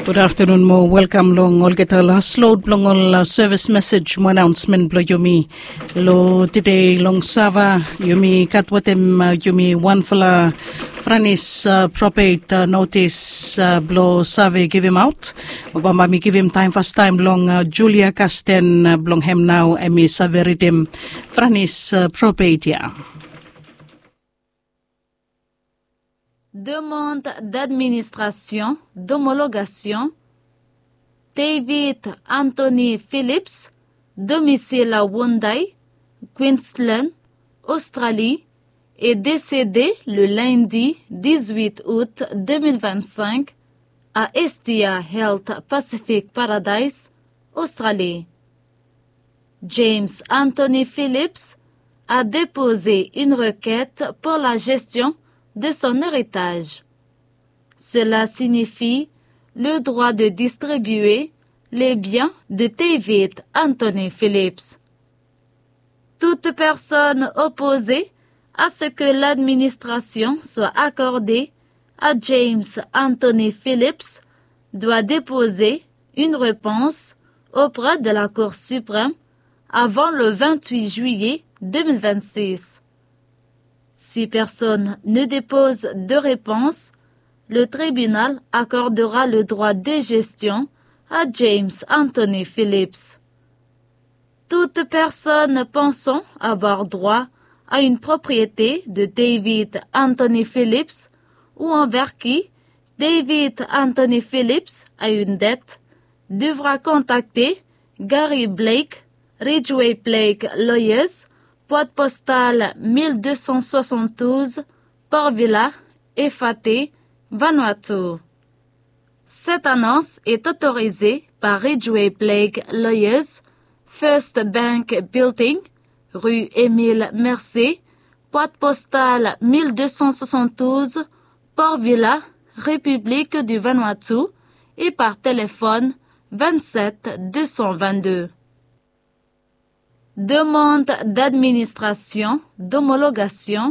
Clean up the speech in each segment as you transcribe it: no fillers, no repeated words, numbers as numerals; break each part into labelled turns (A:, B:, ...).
A: Good afternoon mo. Welcome long all get a slowed long all service message mo announcement blo yumi lo today long sava yumi katwatem yumi one fala franis propate notice blo save give him out obama mi give him time first time long Julia Casten blong hem now emi saveritim franis propate ya.
B: Demande d'administration, d'homologation. David Anthony Phillips, domicile à Wondai, Queensland, Australie, est décédé le lundi 18 août 2025 à Estia Health Pacific Paradise, Australie. James Anthony Phillips a déposé une requête pour la gestion de son héritage. Cela signifie le droit de distribuer les biens de David Anthony Phillips. Toute personne opposée à ce que l'administration soit accordée à James Anthony Phillips doit déposer une réponse auprès de la Cour suprême avant le 28 juillet 2026. Si personne ne dépose de réponse, le tribunal accordera le droit de gestion à James Anthony Phillips. Toute personne pensant avoir droit à une propriété de David Anthony Phillips ou envers qui David Anthony Phillips a une dette devra contacter Gary Blake, Ridgway Blake Lawyers, boîte postale 1272, Port Vila, Efate, Vanuatu. Cette annonce est autorisée par Ridgway Blake Lawyers, First Bank Building, rue Émile Mercier, boîte postale 1272, Port Vila, République du Vanuatu, et par téléphone 27 222. Demande d'administration, d'homologation.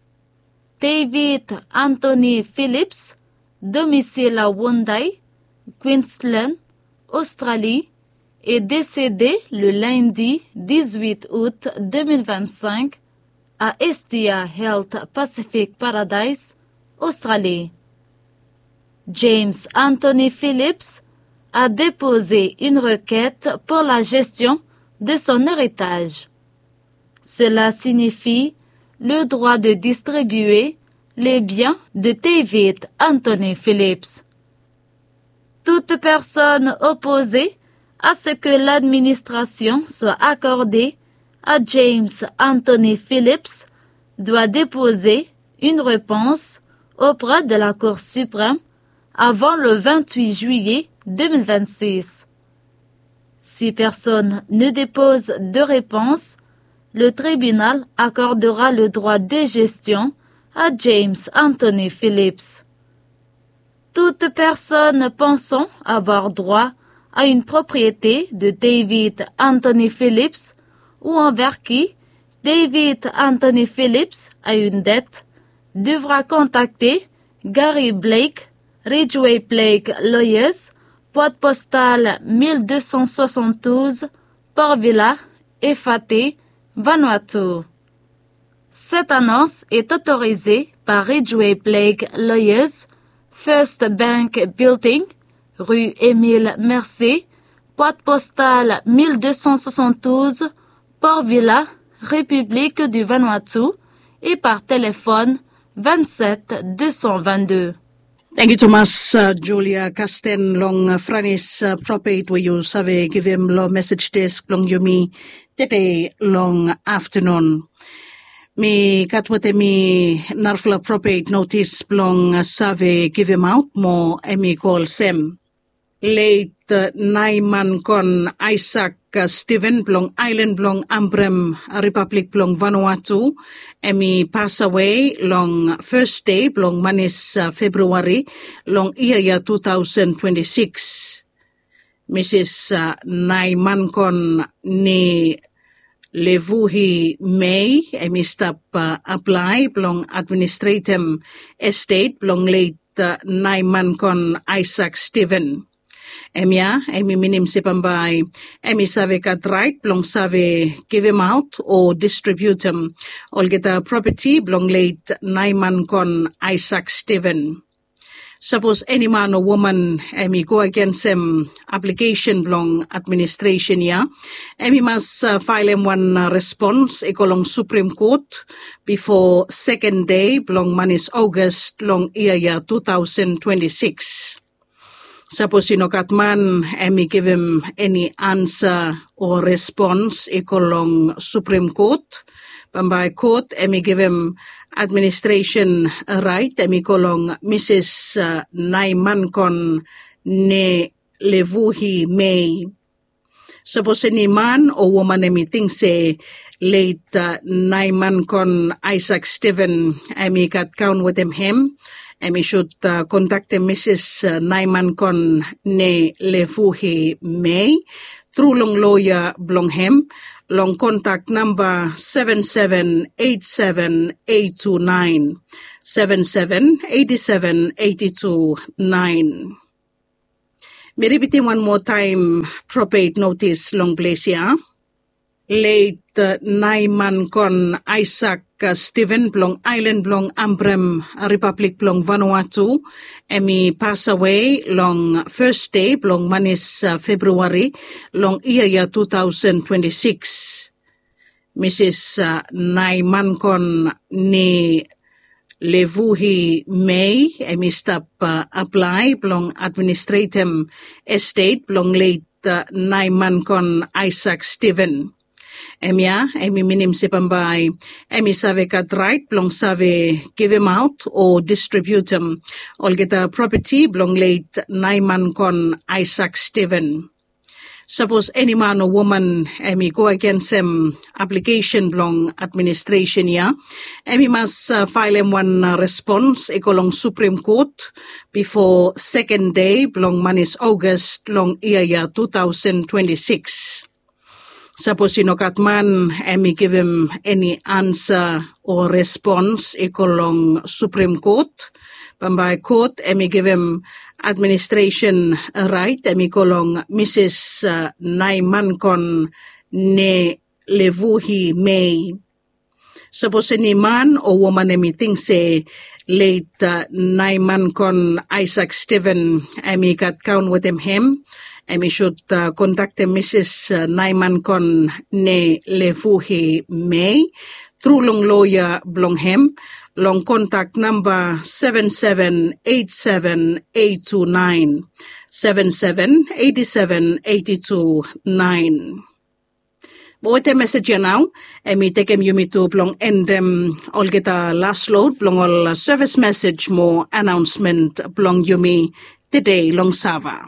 B: David Anthony Phillips, domicile à Wondai, Queensland, Australie, est décédé le lundi 18 août 2025 à Estia Health Pacific Paradise, Australie. James Anthony Phillips a déposé une requête pour la gestion de son héritage. Cela signifie le droit de distribuer les biens de David Anthony Phillips. Toute personne opposée à ce que l'administration soit accordée à James Anthony Phillips doit déposer une réponse auprès de la Cour suprême avant le 28 juillet 2026. Si personne ne dépose de réponse, le tribunal accordera le droit de gestion à James Anthony Phillips. Toute personne pensant avoir droit à une propriété de David Anthony Phillips ou envers qui David Anthony Phillips a une dette devra contacter Gary Blake, Ridgway Blake Lawyers, boîte postale 1272, Port Vila, Efate, Vanuatu. Cette annonce est autorisée par Ridgway Blake Lawyers, First Bank Building, rue Émile Mercier, boîte postale 1272, Port Vila, République du Vanuatu, et par téléphone 27 222.
A: Thank you, Thomas. Julia Casten long franis propate where you save give him lo message desk long yumi today long afternoon. Mi katwate mi narfla propate notice long save give him out mo emi call sem. Late Naiman kon Isaac Stephen blong Island blong Ambrem Republic blong Vanuatu emi pass away long first day blong manis February long year 2026. Mrs. Naiman kon ni levuhi May emi stop apply blong administrative estate blong late Naiman kon Isaac Stephen. Emia, emi minim sipambay, emi save kat right, blong save give him out or distribute him. Olgeta property blong late Naiman kon Isaac Stephen. Suppose any man or woman emi go against him application blong administration ya, emi must file him one response ekolong Supreme Court before second day blong manis August long year 2026. Suppose katman emi give him any answer or response ekolong Supreme Court. Pambay court emi give him administration right emi kolong Mrs. Naiman kon ne levuhi May. Suppose any man or woman emi think say late Naiman kon Isaac Stephen emi kat count with him. Emi should contact Mrs. Naiman kon ne levuhi May through long lawyer blong him. Long contact number 7787-829, 7787-829. Me repeating one more time, probate notice long place here. Late Naiman kon Isaac Stephen blong Island blong Ambrem Republic blong Vanuatu emi pass away long first day blong manis February long year 2026. Mrs. Naiman kon ni levuhi May emi stop apply blong administrative estate blong late Naiman kon Isaac Stephen. Emia, emi minim sipambay, emi save kat right, blong save give him out or distribute him. Olgeta property, blong late Naiman kon Isaac Stephen. Suppose any man or woman, emi go against him application blong administration ya, emi must file him one response ekolong Supreme Court before second day blong manis August long year 2026. Suppose katman emi give him any answer or response ekolong Supreme Court. Pambay court emi give him administration right emi kolong Mrs. Naiman kon ne levuhi May. Suppose any man or woman emi think say late Naiman kon Isaac Stephen emi kat count with him. Emi should contact Mrs. Naiman kon ne levuhi May through long lawyer blong him. Long contact number 7787-829, 7787-829. Boite message ya now. Emi tekem yumi to blong endem olgeta last load blong all service message mo announcement blong yumi today long Sava.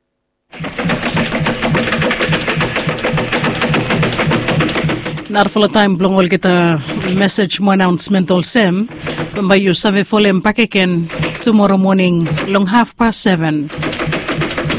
A: Narfala time blongol kita message mo announcement all sem. Pambayo save folem pakeken tomorrow morning long 7:30.